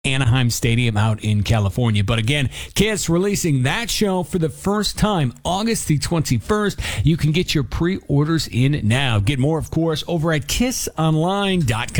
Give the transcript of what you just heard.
Anaheim Stadium out in California. But again, Kiss releasing that show for the first time, August the 21st. You can get your pre-orders in now. Get more, of course, over at kissonline.com.